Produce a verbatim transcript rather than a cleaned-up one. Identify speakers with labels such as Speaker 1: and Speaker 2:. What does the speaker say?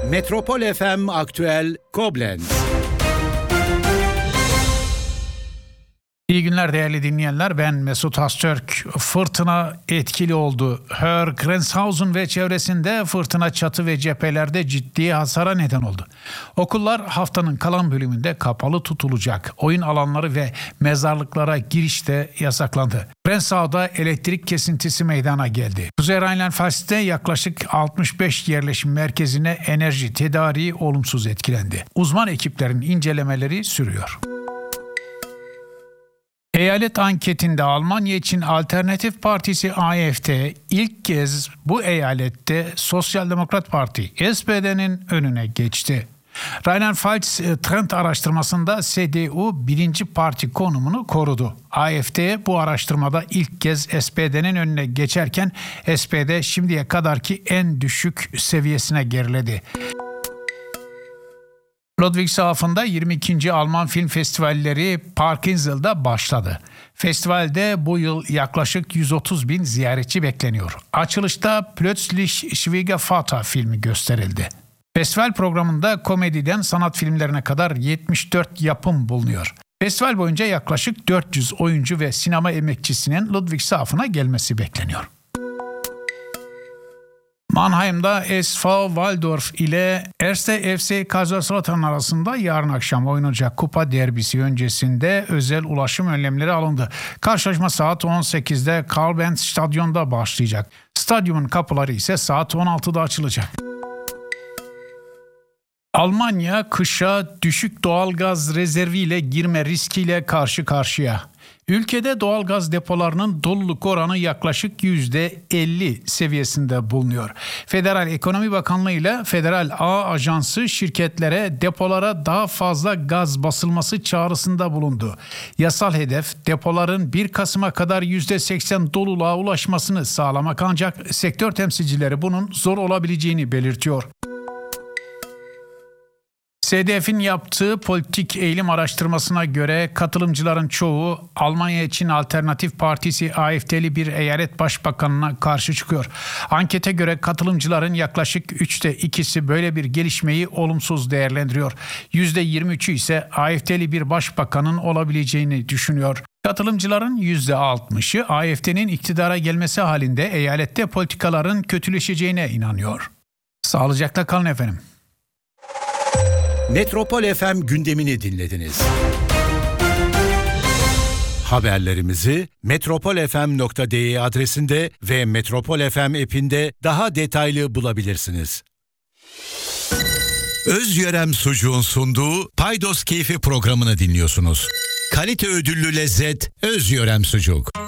Speaker 1: Metropol F M Aktüel Koblenz.
Speaker 2: İyi günler değerli dinleyenler. Ben Mesut Astürk. Fırtına etkili oldu. Hergrenzhausen ve çevresinde fırtına çatı ve cephelerde ciddi hasara neden oldu. Okullar haftanın kalan bölümünde kapalı tutulacak. Oyun alanları ve mezarlıklara giriş de yasaklandı. Grenzhausen'da elektrik kesintisi meydana geldi. Kuzey Rheinland-Pfalz'de yaklaşık altmış beş yerleşim merkezine enerji tedariği olumsuz etkilendi. Uzman ekiplerin incelemeleri sürüyor. Eyalet anketinde Almanya için Alternatif Partisi A F D ilk kez bu eyalette Sosyal Demokrat Parti S P D'nin önüne geçti. Rheinland-Pfalz Trend araştırmasında S D U birinci parti konumunu korudu. A F D bu araştırmada ilk kez S P D'nin önüne geçerken S P D şimdiye kadarki en düşük seviyesine geriledi. Ludwigshafen'da yirmi ikinci Alman Film Festivalleri Parkinsel'da başladı. Festivalde bu yıl yaklaşık yüz otuz bin ziyaretçi bekleniyor. Açılışta Plötzlich Schwiegervater filmi gösterildi. Festival programında komediden sanat filmlerine kadar yetmiş dört yapım bulunuyor. Festival boyunca yaklaşık dört yüz oyuncu ve sinema emekçisinin Ludwigshafen'a gelmesi bekleniyor. Mannheim'da S V Waldorf ile Erste F C Kaiserslautern arasında yarın akşam oynanacak kupa derbisi öncesinde özel ulaşım önlemleri alındı. Karşılaşma saat on sekizde Karl-Benz Stadyum'da başlayacak. Stadyumun kapıları ise saat on altıda açılacak. Almanya kışa düşük doğalgaz rezerviyle girme riskiyle karşı karşıya. Ülkede doğalgaz depolarının doluluk oranı yaklaşık yüzde elli seviyesinde bulunuyor. Federal Ekonomi Bakanlığı ile Federal Ağ Ajansı şirketlere depolara daha fazla gaz basılması çağrısında bulundu. Yasal hedef depoların bir Kasım'a kadar yüzde seksen doluluğa ulaşmasını sağlamak, ancak sektör temsilcileri bunun zor olabileceğini belirtiyor. S D F'in yaptığı politik eğilim araştırmasına göre katılımcıların çoğu Almanya için Alternatif Partisi A F D'li bir eyalet başbakanına karşı çıkıyor. Ankete göre katılımcıların yaklaşık üçte ikisi böyle bir gelişmeyi olumsuz değerlendiriyor. yüzde yirmi üçü ise A F D'li bir başbakanın olabileceğini düşünüyor. Katılımcıların yüzde altmışı A F D'nin iktidara gelmesi halinde eyalette politikaların kötüleşeceğine inanıyor. Sağlıcakla kalın efendim.
Speaker 1: Metropol F M gündemini dinlediniz. Haberlerimizi metropol f m nokta d e adresinde ve Metropol F M app'inde daha detaylı bulabilirsiniz. Özyörem Sucuğun sunduğu Paydos Keyfi programını dinliyorsunuz. Kalite ödüllü lezzet Özyörem Sucuk.